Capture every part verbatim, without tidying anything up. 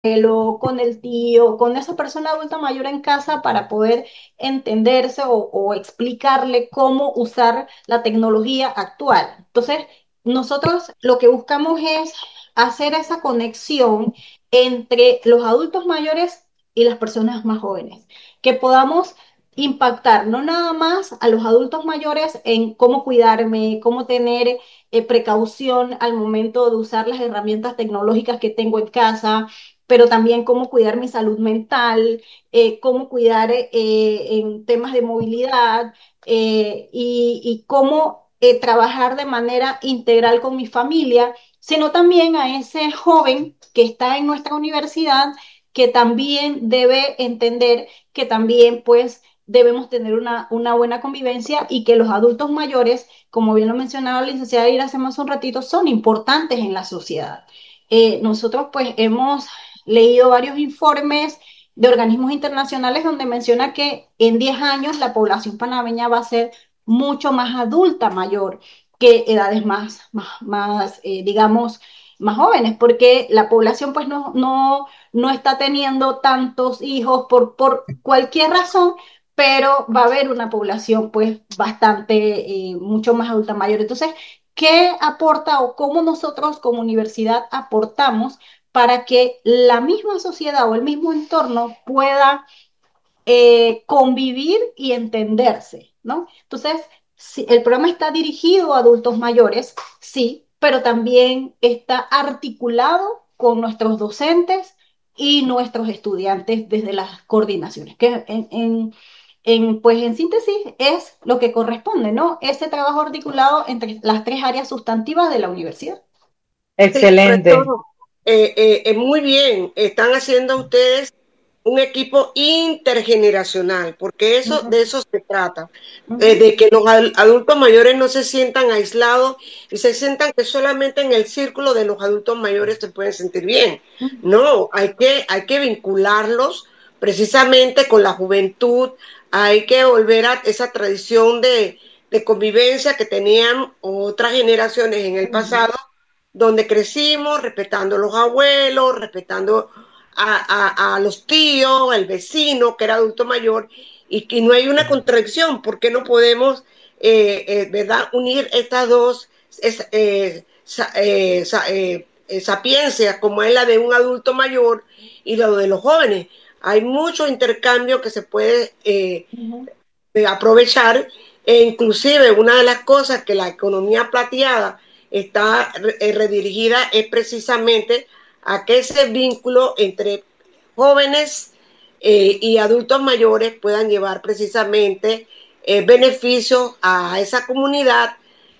abuelo, con el tío, con esa persona adulta mayor en casa para poder entenderse o, o explicarle cómo usar la tecnología actual. Entonces, nosotros lo que buscamos es hacer esa conexión entre los adultos mayores y las personas más jóvenes, que podamos impactar no nada más a los adultos mayores en cómo cuidarme, cómo tener eh, precaución al momento de usar las herramientas tecnológicas que tengo en casa, pero también cómo cuidar mi salud mental, eh, cómo cuidar eh, en temas de movilidad eh, y, y cómo eh, trabajar de manera integral con mi familia, sino también a ese joven que está en nuestra universidad, que también debe entender que también pues debemos tener una, una buena convivencia y que los adultos mayores, como bien lo mencionaba la licenciada Ira hace más un ratito, son importantes en la sociedad. Eh, nosotros pues hemos leído varios informes de organismos internacionales donde menciona que en diez años la población panameña va a ser mucho más adulta mayor que edades más, más, más eh, digamos, más jóvenes, porque la población pues no, no, no está teniendo tantos hijos por, por cualquier razón, pero va a haber una población pues bastante, eh, mucho más adulta mayor. Entonces, ¿qué aporta o cómo nosotros como universidad aportamos para que la misma sociedad o el mismo entorno pueda eh, convivir y entenderse, ¿no? Entonces, sí, el programa está dirigido a adultos mayores, sí, pero también está articulado con nuestros docentes y nuestros estudiantes desde las coordinaciones, que en, en, en, pues en síntesis es lo que corresponde, ¿no? Ese trabajo articulado entre las tres áreas sustantivas de la universidad. Sí, Excelente. rector, eh, eh, eh, muy bien, están haciendo ustedes un equipo intergeneracional, porque Uh eso, -huh, de eso se trata, uh eh, -huh, de que los adultos mayores no se sientan aislados y se sientan que solamente en el círculo de los adultos mayores se pueden sentir bien. uh No, hay que, hay que vincularlos precisamente con la juventud, hay que volver a esa tradición de, de convivencia que tenían otras generaciones en el -huh. pasado, donde crecimos respetando a los abuelos, respetando a, a, a los tíos, al vecino que era adulto mayor, y que no hay una contradicción, porque no podemos, eh, eh, ¿verdad?, unir estas dos es, eh, sa, eh, sa, eh, sapiencias, como es la de un adulto mayor y la de los jóvenes. Hay mucho intercambio que se puede eh, Uh -huh. aprovechar, e inclusive una de las cosas que la economía plateada está eh, redirigida es precisamente a que ese vínculo entre jóvenes eh, y adultos mayores puedan llevar precisamente eh, beneficios a esa comunidad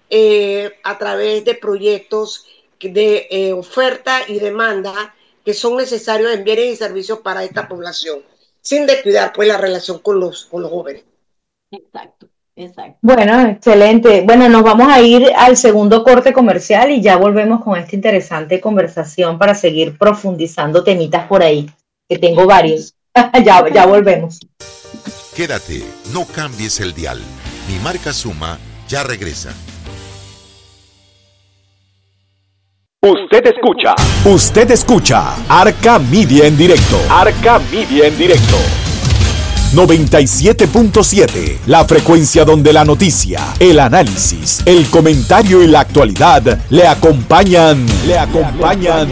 eh, a través de proyectos de eh, oferta y demanda que son necesarios en bienes y servicios para esta población, sin descuidar pues la relación con los, con los jóvenes. Exacto, exacto. Bueno, excelente. Bueno, nos vamos a ir al segundo corte comercial y ya volvemos con esta interesante conversación para seguir profundizando temitas por ahí, que tengo varios. ya, ya volvemos. Quédate, no cambies el dial. Mi marca Suma ya regresa. Usted escucha. Usted escucha Arca Media en directo. Arca Media en directo. noventa y siete punto siete, la frecuencia donde la noticia, el análisis, el comentario y la actualidad le acompañan, le acompañan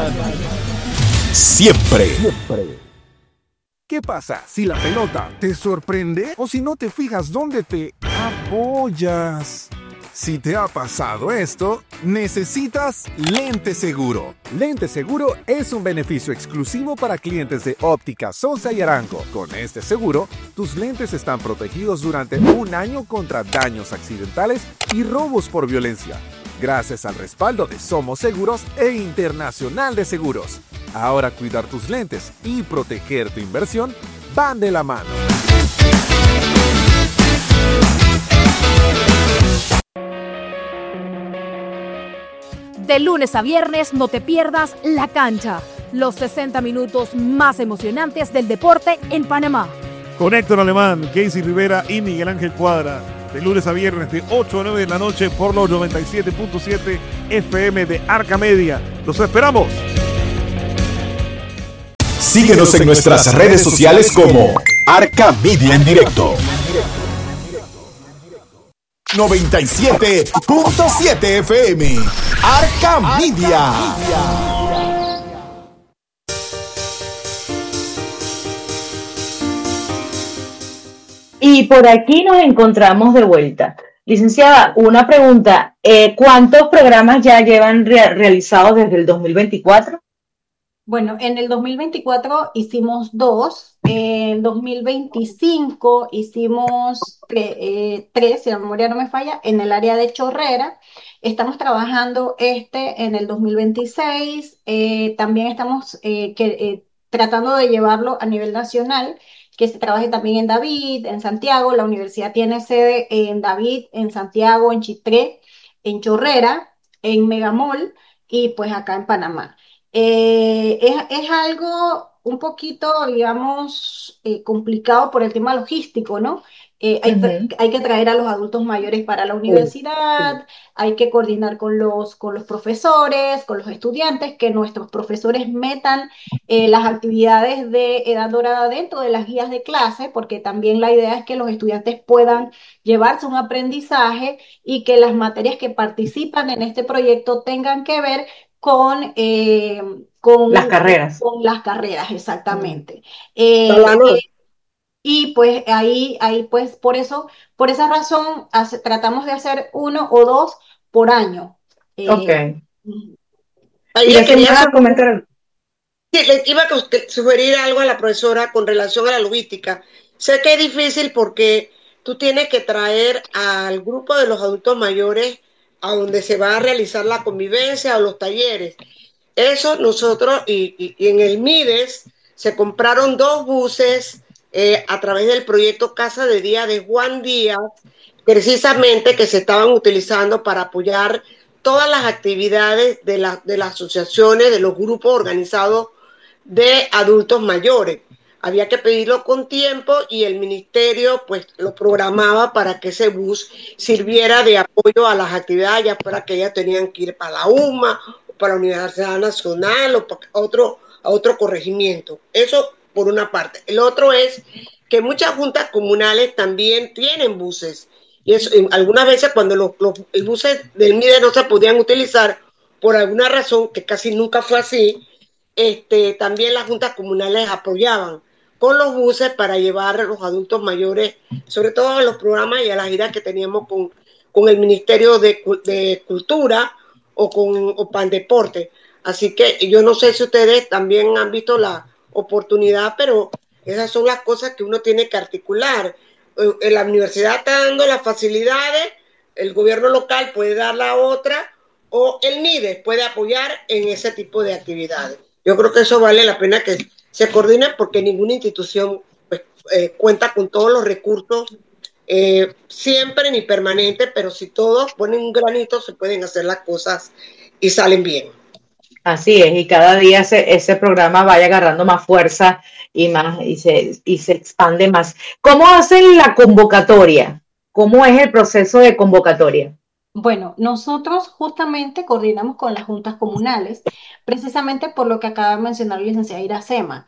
siempre. ¿Qué pasa si la pelota te sorprende o si no te fijas dónde te apoyas? Si te ha pasado esto, necesitas Lente Seguro. Lente Seguro es un beneficio exclusivo para clientes de Óptica Sosa y Arango. Con este seguro, tus lentes están protegidos durante un año contra daños accidentales y robos por violencia, gracias al respaldo de Somos Seguros e Internacional de Seguros. Ahora cuidar tus lentes y proteger tu inversión van de la mano. De lunes a viernes no te pierdas La Cancha, los sesenta minutos más emocionantes del deporte en Panamá. Con Héctor Alemán, Casey Rivera y Miguel Ángel Cuadra. De lunes a viernes de ocho a nueve de la noche por los noventa y siete punto siete F M de Arca Media. ¡Los esperamos! Síguenos en nuestras redes sociales como Arca Media en Directo. noventa y siete punto siete F M. Arca Media. Y por aquí nos encontramos de vuelta. Licenciada, una pregunta. Eh, ¿cuántos programas ya llevan re- realizados desde el dos mil veinticuatro? Bueno, en el dos mil veinticuatro hicimos dos, en dos mil veinticinco hicimos tre- eh, tres, si la memoria no me falla, en el área de Chorrera. Estamos trabajando este en el dos mil veintiséis, eh, también estamos eh, que, eh, tratando de llevarlo a nivel nacional, que se trabaje también en David, en Santiago. La universidad tiene sede en David, en Santiago, en Chitré, en Chorrera, en Megamol y pues acá en Panamá. Eh, es, es algo un poquito, digamos, eh, complicado por el tema logístico, ¿no? Eh, hay, tra- Ujú. hay que traer a los adultos mayores para la Uy, sí. universidad, hay que coordinar con los, con los profesores, con los estudiantes, que nuestros profesores metan eh, las actividades de edad dorada dentro de las guías de clase, porque también la idea es que los estudiantes puedan llevarse un aprendizaje y que las materias que participan en este proyecto tengan que ver con, eh, Las con, carreras. con las carreras, Mm. exactamente. Eh, Solano, y pues ahí, ahí pues por eso, por esa razón hace- tratamos de hacer uno o dos por año. Ok. Eh, ahí Y le ya que me quería vas a sugerir, comentar. sí, le iba a cos- sugerir algo a la profesora con relación a la logística. Sé que es difícil porque tú tienes que traer al grupo de los adultos mayores a donde se va a realizar la convivencia o los talleres. Eso nosotros, y, y- y en el MIDES se compraron dos buses eh, a través del proyecto Casa de Día de Juan Díaz, precisamente que se estaban utilizando para apoyar todas las actividades de, la- de las asociaciones, de los grupos organizados de adultos mayores. Había que pedirlo con tiempo y el ministerio pues lo programaba para que ese bus sirviera de apoyo a las actividades, ya fuera que ellas tenían que ir para la UMA, o para la Universidad Nacional o para otro, a otro corregimiento. Eso por una parte. El otro es que muchas juntas comunales también tienen buses. Y eso, y algunas veces cuando los, los buses del MIDE no se podían utilizar por alguna razón, que casi nunca fue así, este, también las juntas comunales apoyaban con los buses para llevar a los adultos mayores, sobre todo a los programas y a las giras que teníamos con, con el Ministerio de, de Cultura o con o Pandeporte. Así que yo no sé si ustedes también han visto la oportunidad, pero esas son las cosas que uno tiene que articular. Eh, La universidad está dando las facilidades, el gobierno local puede dar la otra, o el MIDES puede apoyar en ese tipo de actividades. Yo creo que eso vale la pena que se coordine porque ninguna institución pues, eh, cuenta con todos los recursos eh, siempre ni permanente, pero si todos ponen un granito se pueden hacer las cosas y salen bien. Así es, y cada día ese, ese programa vaya agarrando más fuerza y más y se, y se expande más. ¿Cómo hacen la convocatoria? ¿Cómo es el proceso de convocatoria? Bueno, nosotros justamente coordinamos con las juntas comunales, precisamente por lo que acaba de mencionar la licenciada Iracema,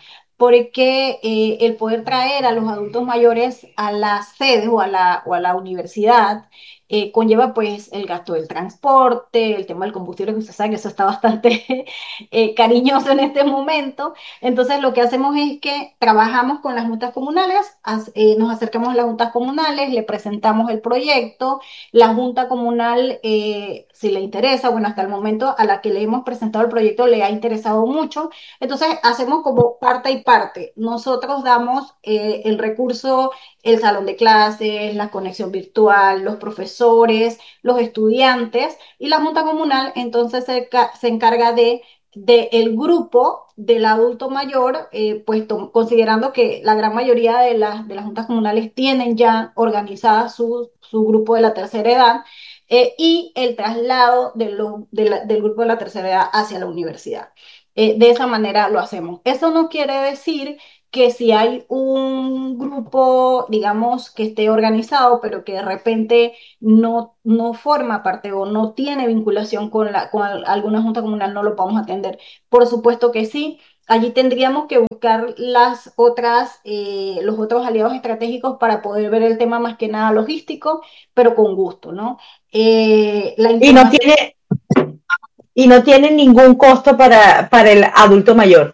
porque eh, el poder traer a los adultos mayores a las sedes o a la, o a la universidad eh, conlleva pues el gasto del transporte, el tema del combustible, que usted sabe que eso está bastante eh, cariñoso en este momento. Entonces lo que hacemos es que trabajamos con las juntas comunales, as- eh, nos acercamos a las juntas comunales, le presentamos el proyecto. La Junta Comunal, eh, si le interesa, bueno, hasta el momento a la que le hemos presentado el proyecto le ha interesado mucho. Entonces, hacemos como parte y parte. Nosotros damos eh, el recurso, el salón de clases, la conexión virtual, los profesores, los estudiantes, y la Junta Comunal entonces se, ca- se encarga de del grupo del adulto mayor, eh, pues to- considerando que la gran mayoría de las, de las juntas comunales tienen ya organizada su, su grupo de la tercera edad, eh, y el traslado de lo- de la- del grupo de la tercera edad hacia la universidad. Eh, de esa manera lo hacemos. Eso no quiere decir que si hay un grupo, digamos, que esté organizado, pero que de repente no, no forma parte o no tiene vinculación con, la, con alguna junta comunal, no lo podemos atender. Por supuesto que sí. allí tendríamos que buscar las otras, eh, los otros aliados estratégicos para poder ver el tema más que nada logístico, pero con gusto, ¿no? Eh, la Y no información... tiene, y no tiene ningún costo para, para el adulto mayor.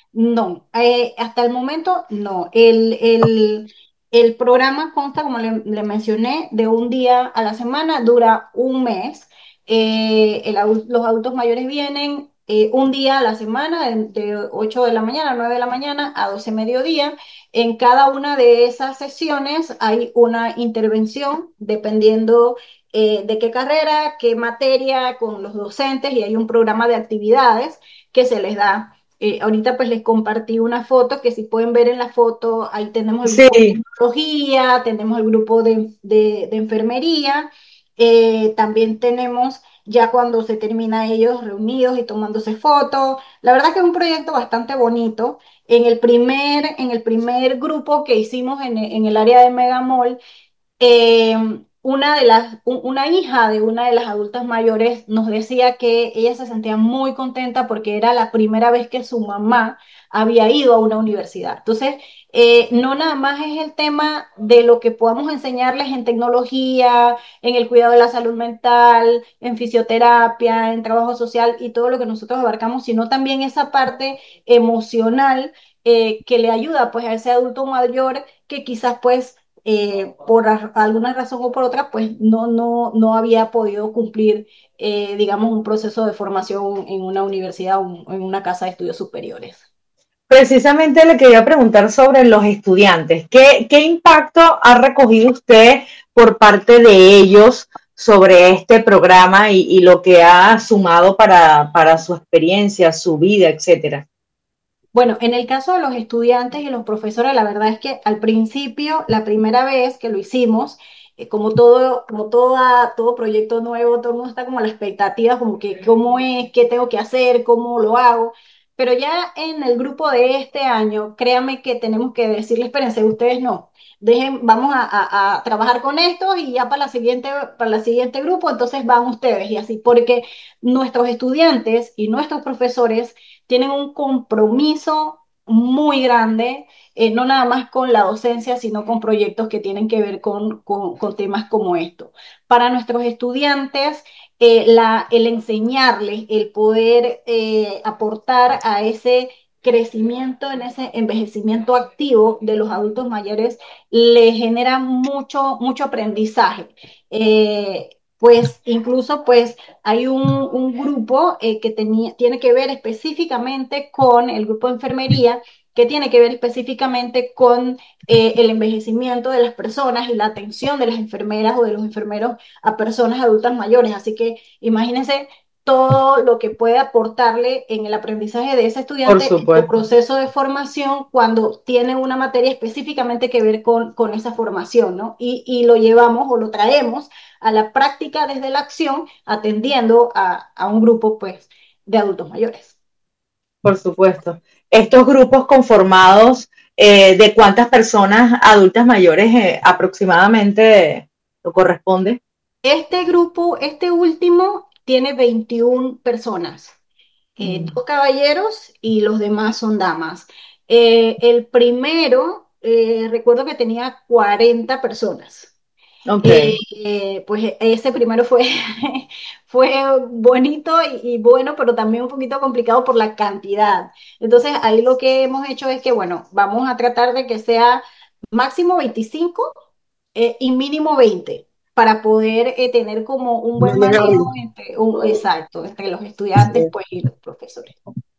No, eh, hasta el momento no. El, el, el programa consta, como le, le mencioné, de un día a la semana, dura un mes. Eh, el adul- los adultos mayores vienen eh, un día a la semana, de, de ocho de la mañana a nueve de la mañana a doce mediodía. En cada una de esas sesiones hay una intervención, dependiendo eh, de qué carrera, qué materia, con los docentes, y hay un programa de actividades que se les da. Eh, ahorita pues les compartí una foto que si pueden ver en la foto, ahí tenemos el grupo de Sí, tecnología, tenemos el grupo de, de- de enfermería, eh, también tenemos ya cuando se termina ellos reunidos y tomándose fotos. La verdad que es un proyecto bastante bonito. En el primer, en el primer grupo que hicimos en, en el área de Megamall, eh, una de las, u- una hija de una de las adultas mayores nos decía que ella se sentía muy contenta porque era la primera vez que su mamá había ido a una universidad. Entonces, eh, no nada más es el tema de lo que podamos enseñarles en tecnología, en el cuidado de la salud mental, en fisioterapia, en trabajo social y todo lo que nosotros abarcamos, sino también esa parte emocional, eh, que le ayuda pues a ese adulto mayor que quizás pues eh, por a- alguna razón o por otra, pues no, no, no había podido cumplir, eh, digamos, un proceso de formación en una universidad o un- en una casa de estudios superiores. precisamente le quería preguntar sobre los estudiantes. ¿Qué, qué impacto ha recogido usted por parte de ellos sobre este programa y, y lo que ha sumado para, para su experiencia, su vida, etcétera? Bueno, en el caso de los estudiantes y los profesores, la verdad es que al principio, la primera vez que lo hicimos, eh, como todo, como toda, todo proyecto nuevo, todo el mundo está como a la expectativa, como que cómo es, qué tengo que hacer, cómo lo hago. Pero ya en el grupo de este año, créanme que tenemos que decirles, espérense, ustedes no, dejen, vamos a, a- a trabajar con estos y ya para la siguiente, para la siguiente grupo, entonces van ustedes y así, porque nuestros estudiantes y nuestros profesores tienen un compromiso muy grande, eh, no nada más con la docencia, sino con proyectos que tienen que ver con, con- con temas como esto. Para nuestros estudiantes, eh, la, el enseñarles, el poder eh, aportar a ese crecimiento, en ese envejecimiento activo de los adultos mayores, le genera mucho, mucho aprendizaje. Eh, pues incluso pues hay un, un grupo eh, que tenía, tiene que ver específicamente con el grupo de enfermería, que tiene que ver específicamente con eh, el envejecimiento de las personas y la atención de las enfermeras o de los enfermeros a personas adultas mayores. Así que imagínense todo lo que puede aportarle en el aprendizaje de ese Por estudiante en su supuesto. proceso de formación cuando tiene una materia específicamente que ver con, con esa formación, ¿no? Y, y lo llevamos o lo traemos a la práctica desde la acción, atendiendo a, a un grupo pues, de adultos mayores. Por supuesto. Estos grupos conformados, eh, ¿de cuántas personas adultas mayores eh, aproximadamente lo corresponde? Este grupo, este último, tiene veintiuna personas, eh, Mm. dos caballeros y los demás son damas. Eh, el primero, eh, recuerdo que tenía cuarenta personas. Ok, Eh, pues ese primero fue, fue bonito y, y bueno, pero también un poquito complicado por la cantidad. Entonces ahí lo que hemos hecho es que, bueno, vamos a tratar de que sea máximo veinticinco eh, y mínimo veinte para poder eh, tener como un No buen me manejo río. entre, un, exacto, entre los estudiantes pues, y los profesores.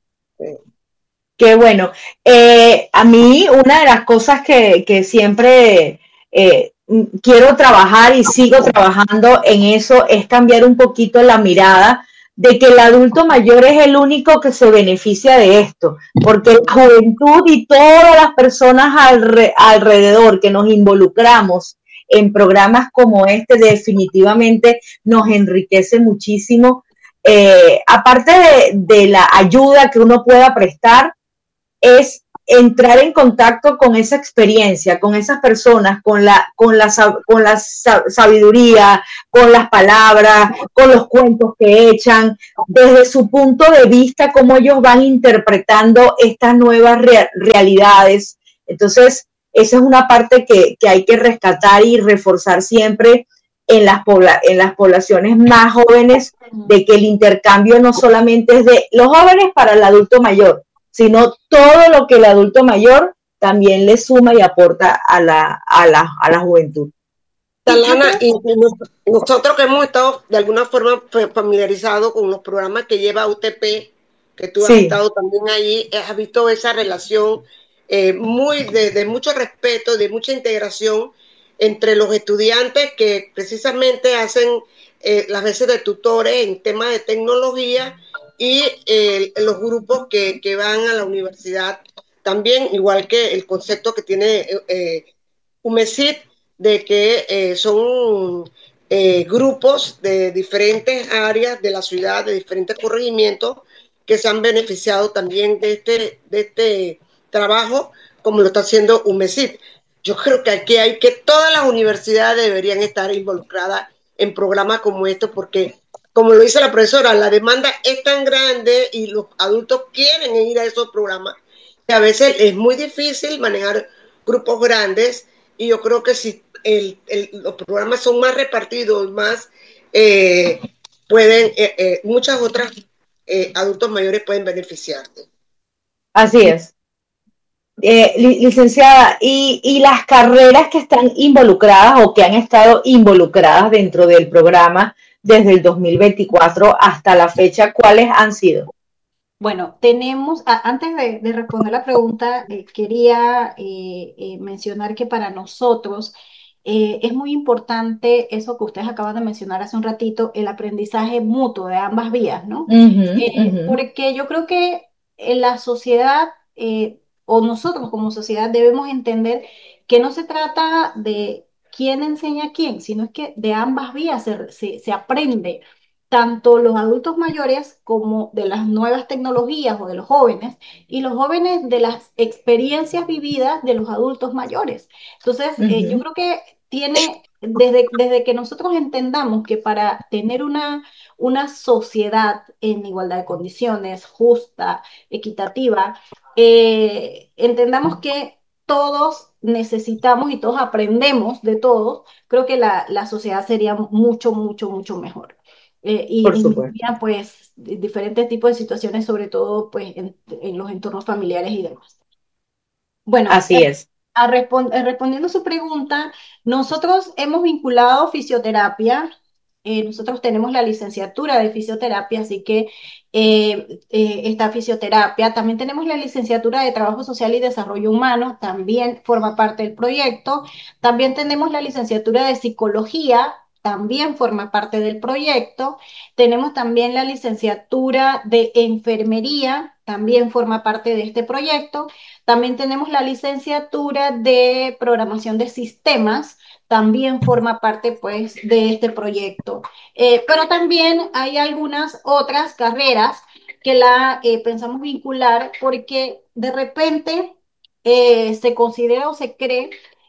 qué bueno. Eh, a mí una de las cosas que, que siempre eh, quiero trabajar y sigo trabajando en eso es cambiar un poquito la mirada de que el adulto mayor es el único que se beneficia de esto, porque la juventud y todas las personas alre alrededor que nos involucramos en programas como este definitivamente nos enriquece muchísimo. Eh, aparte de, de la ayuda que uno pueda prestar, es entrar en contacto con esa experiencia, con esas personas, con la, con la, con la sabiduría, con las palabras, con los cuentos que echan, desde su punto de vista, cómo ellos van interpretando estas nuevas re- realidades. Entonces, esa es una parte que, que hay que rescatar y reforzar siempre en las, pobla- en las poblaciones más jóvenes, de que el intercambio no solamente es de los jóvenes para el adulto mayor, sino todo lo que el adulto mayor también le suma y aporta a la, a la, a la juventud. Talana, y nosotros que hemos estado de alguna forma familiarizados con los programas que lleva U T P, que tú sí. has estado también allí, has visto esa relación eh, muy de, de mucho respeto, de mucha integración entre los estudiantes que precisamente hacen eh, las veces de tutores en temas de tecnología y eh, los grupos que, que van a la universidad también, igual que el concepto que tiene eh, UMESIT, de que eh, son eh, grupos de diferentes áreas de la ciudad, de diferentes corregimientos, que se han beneficiado también de este, de este trabajo, como lo está haciendo UMESIT. Yo creo que aquí hay que todas las universidades deberían estar involucradas en programas como estos, porque, como lo dice la profesora, la demanda es tan grande y los adultos quieren ir a esos programas, que a veces es muy difícil manejar grupos grandes, y yo creo que si el, el, los programas son más repartidos, más eh, pueden, eh, eh, muchas otras eh, adultos mayores pueden beneficiarse. Así es. Eh, licenciada, y, y las carreras que están involucradas o que han estado involucradas dentro del programa desde el dos mil veinticuatro hasta la fecha, ¿cuáles han sido? Bueno, tenemos, a, antes de, de responder la pregunta, eh, quería eh, eh, mencionar que para nosotros eh, es muy importante eso que ustedes acaban de mencionar hace un ratito, el aprendizaje mutuo de ambas vías, ¿no? Uh-huh, eh, uh-huh. Porque yo creo que en la sociedad, eh, o nosotros como sociedad, debemos entender que no se trata de quién enseña a quién, sino es que de ambas vías se, se, se aprende, tanto los adultos mayores como de las nuevas tecnologías o de los jóvenes, y los jóvenes de las experiencias vividas de los adultos mayores. Entonces, uh-huh. eh, yo creo que tiene, desde, desde que nosotros entendamos que para tener una, una sociedad en igualdad de condiciones, justa, equitativa, eh, entendamos que todos necesitamos y todos aprendemos de todos, creo que la, la sociedad sería mucho, mucho, mucho mejor. Eh, y incluía pues diferentes tipos de situaciones, sobre todo pues en, en los entornos familiares y demás. Bueno, así eh, es. A respond respondiendo a su pregunta, nosotros hemos vinculado fisioterapia, eh, nosotros tenemos la licenciatura de fisioterapia, así que eh, eh, está fisioterapia, también tenemos la licenciatura de Trabajo Social y Desarrollo Humano, también forma parte del proyecto, también tenemos la licenciatura de Psicología, también forma parte del proyecto. Tenemos también la licenciatura de Enfermería, también forma parte de este proyecto. También tenemos la licenciatura de Programación de Sistemas, también forma parte pues de este proyecto. Eh, pero también hay algunas otras carreras que la eh, pensamos vincular porque de repente eh, se considera o se cree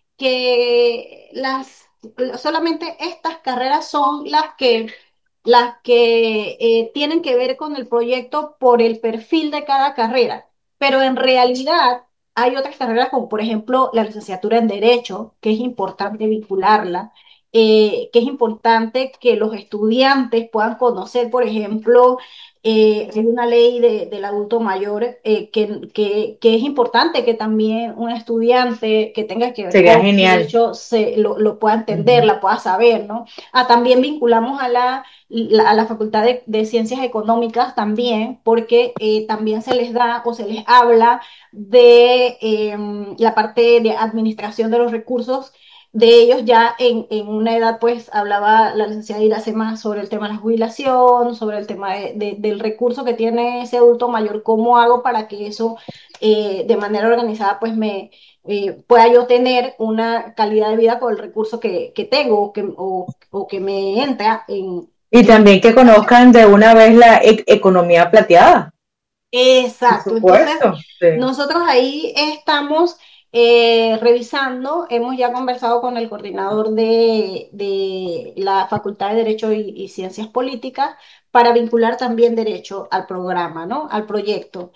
que las solamente estas carreras son las que, las que eh, tienen que ver con el proyecto por el perfil de cada carrera, pero en realidad hay otras carreras como por ejemplo la licenciatura en Derecho, que es importante vincularla, eh, que es importante que los estudiantes puedan conocer, por ejemplo, eh, hay una ley de, del adulto mayor eh, que, que, que es importante que también un estudiante que tenga que ver Sería con genial. derecho se, lo, lo pueda entender, uh-huh. la pueda saber, ¿no? Ah, también vinculamos a la, la, a la Facultad de, de Ciencias Económicas también, porque eh, también se les da o se les habla de eh, la parte de administración de los recursos de ellos ya en, en una edad, pues hablaba la licenciada Iracema sobre el tema de la jubilación, sobre el tema de, de, del recurso que tiene ese adulto mayor, cómo hago para que eso eh, de manera organizada pues me eh, pueda yo tener una calidad de vida con el recurso que, que tengo o que, o, o que me entra en... Y también que conozcan de una vez la e economía plateada. Exacto. Por supuesto, Entonces, sí. nosotros ahí estamos eh, revisando, hemos ya conversado con el coordinador de, de la Facultad de Derecho y, y Ciencias Políticas para vincular también derecho al programa, ¿no? Al proyecto.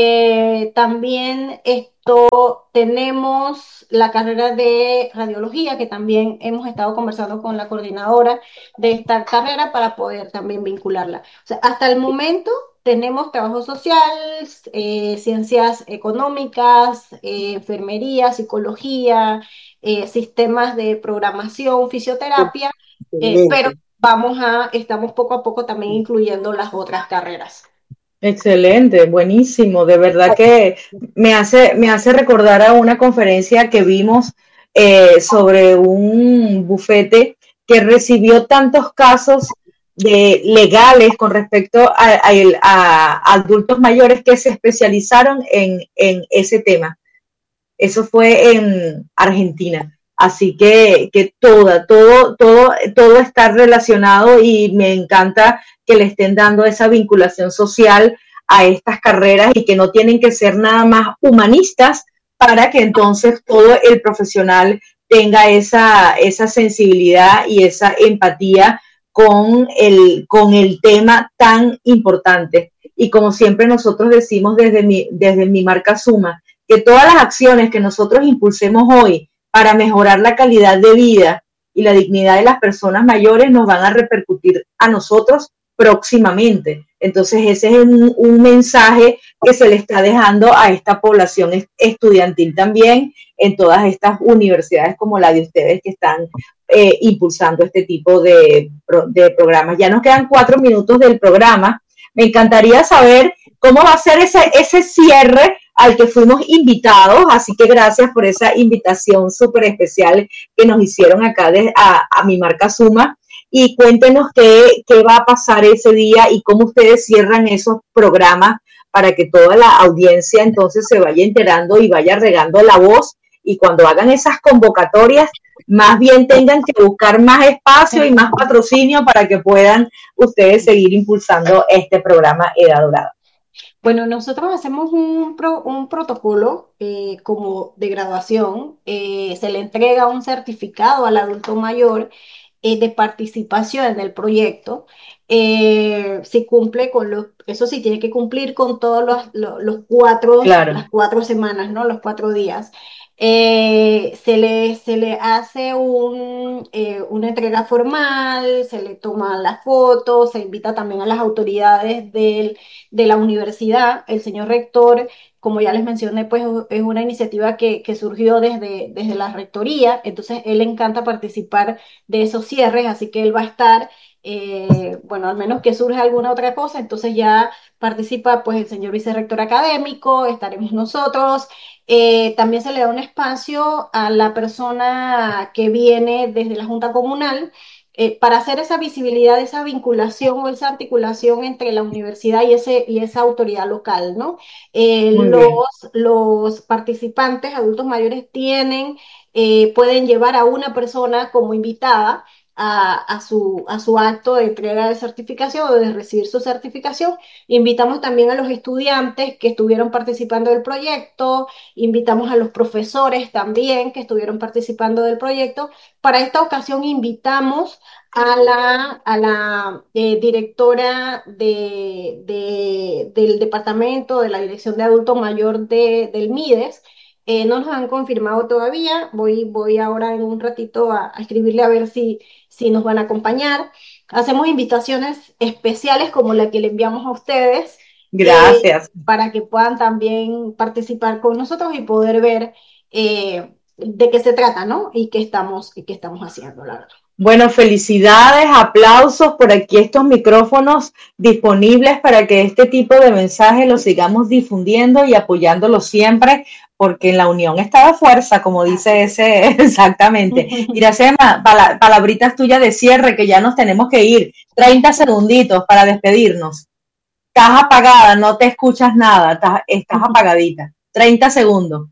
Eh, también esto tenemos la carrera de radiología, que también hemos estado conversando con la coordinadora de esta carrera para poder también vincularla. O sea, hasta el momento tenemos trabajo social, eh, ciencias económicas, eh, enfermería, psicología, eh, sistemas de programación, fisioterapia, eh, pero Excelente. vamos a, estamos poco a poco también incluyendo las otras carreras. Excelente, buenísimo. De verdad que me hace, me hace recordar a una conferencia que vimos eh, sobre un bufete que recibió tantos casos de legales con respecto a, a, a adultos mayores que se especializaron en, en ese tema. Eso fue en Argentina. Así que, que toda, todo, todo, todo está relacionado y me encanta que le estén dando esa vinculación social a estas carreras y que no tienen que ser nada más humanistas para que entonces todo el profesional tenga esa, esa sensibilidad y esa empatía con el, con el tema tan importante. Y como siempre nosotros decimos desde mi, desde mi marca Suma, que todas las acciones que nosotros impulsemos hoy para mejorar la calidad de vida y la dignidad de las personas mayores nos van a repercutir a nosotros próximamente. Entonces ese es un, un mensaje que se le está dejando a esta población estudiantil también en todas estas universidades como la de ustedes que están eh, impulsando este tipo de, de programas. Ya nos quedan cuatro minutos del programa. Me encantaría saber cómo va a ser ese, ese cierre al que fuimos invitados, así que gracias por esa invitación súper especial que nos hicieron acá de, a, a mi marca Suma, y cuéntenos qué, qué va a pasar ese día y cómo ustedes cierran esos programas para que toda la audiencia entonces se vaya enterando y vaya regando la voz, y cuando hagan esas convocatorias más bien tengan que buscar más espacio y más patrocinio para que puedan ustedes seguir impulsando este programa Edad Dorada. Bueno, nosotros hacemos un, pro, un protocolo eh, como de graduación, eh, se le entrega un certificado al adulto mayor eh, de participación en el proyecto. Eh, si cumple con los, eso sí, tiene que cumplir con todos los, los, los cuatro, claro. las cuatro semanas, ¿no? Los cuatro días. Eh, se le, se le hace un, eh, una entrega formal, se le toman las fotos, se invita también a las autoridades del, de la universidad. El señor rector, como ya les mencioné, pues es una iniciativa que, que surgió desde, desde la rectoría, entonces él le encanta participar de esos cierres, así que él va a estar, eh, bueno, al menos que surja alguna otra cosa, entonces ya participa pues el señor vicerrector académico, estaremos nosotros. Eh, también se le da un espacio a la persona que viene desde la Junta Comunal eh, para hacer esa visibilidad, esa vinculación o esa articulación entre la universidad y, ese, y esa autoridad local, ¿no? Eh, los, los participantes adultos mayores tienen, eh, pueden llevar a una persona como invitada a, a, su, a su acto de entrega de certificación o de recibir su certificación. Invitamos también a los estudiantes que estuvieron participando del proyecto, invitamos a los profesores también que estuvieron participando del proyecto. Para esta ocasión invitamos a la, a la eh, directora de, de, del departamento de la Dirección de Adulto Mayor de, del MIDES. Eh, no nos han confirmado todavía, voy, voy ahora en un ratito a, a escribirle a ver si, si nos van a acompañar. Hacemos invitaciones especiales como la que le enviamos a ustedes. Gracias. Eh, para que puedan también participar con nosotros y poder ver eh, de qué se trata, ¿no? Y qué estamos, y qué estamos haciendo, la verdad. Bueno, felicidades, aplausos por aquí, estos micrófonos disponibles para que este tipo de mensajes los sigamos difundiendo y apoyándolos siempre, porque en la unión está la fuerza, como dice ese, exactamente. Iracema, pala, palabritas tuyas de cierre, que ya nos tenemos que ir. treinta segunditos para despedirnos. Estás apagada, no te escuchas nada, estás, estás apagadita. treinta segundos.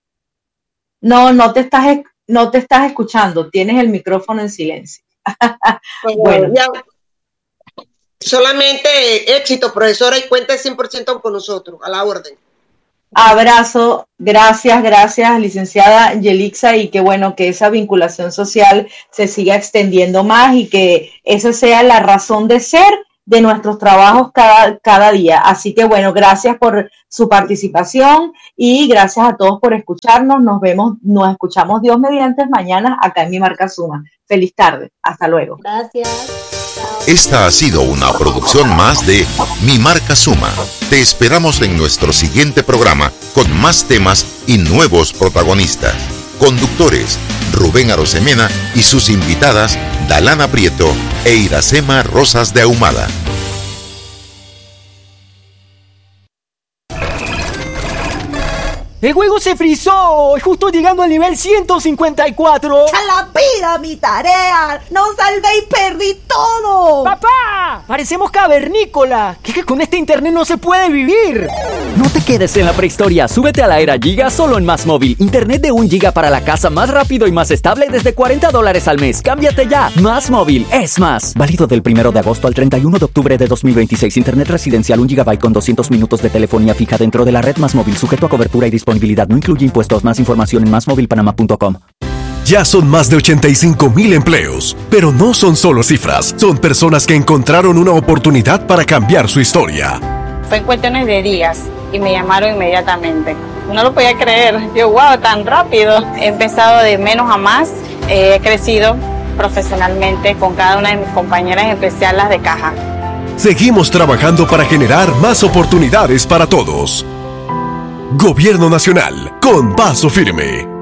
No, no te estás no te estás escuchando, tienes el micrófono en silencio. Bueno, bueno. ya, Solamente éxito, profesora, y cuente cien por ciento con nosotros, a la orden. Abrazo, gracias, gracias, licenciada Yelixa, y que bueno, que esa vinculación social se siga extendiendo más y que esa sea la razón de ser de nuestros trabajos cada, cada día. Así que bueno, gracias por su participación y gracias a todos por escucharnos. Nos vemos, nos escuchamos Dios mediante mañana acá en Mi Marca Suma. Feliz tarde, hasta luego. Gracias. Esta ha sido una producción más de Mi Marca Suma. Te esperamos en nuestro siguiente programa con más temas y nuevos protagonistas. Conductores, Rubén Arosemena y sus invitadas, Dalana Prieto e Iracema Rosas de Ahumada. ¡El juego se frizó! ¡Justo llegando al nivel ciento cincuenta y cuatro! ¡A la vida mi tarea! ¡No salvé y perdí todo! ¡Papá! ¡Parecemos cavernícola! ¿Qué que con este internet no se puede vivir? No te quedes en la prehistoria. Súbete a la era Giga solo en Más Móvil. Internet de un giga para la casa más rápido y más estable desde cuarenta dólares al mes. Cámbiate ya. Más Móvil es más. Válido del primero de agosto al treinta y uno de octubre de dos mil veintiséis. Internet residencial un gigabyte con doscientos minutos de telefonía fija dentro de la red Más Móvil. Sujeto a cobertura y disponibilidad. No incluye impuestos. Más información en más móvil panamá punto com. Ya son más de ochenta y cinco mil empleos, pero no son solo cifras, son personas que encontraron una oportunidad para cambiar su historia. Fue en cuestiones de días y me llamaron inmediatamente. No lo podía creer. Yo, wow, tan rápido. He empezado de menos a más. Eh, he crecido profesionalmente con cada una de mis compañeras, en especial las de caja. Seguimos trabajando para generar más oportunidades para todos. Gobierno Nacional, con paso firme.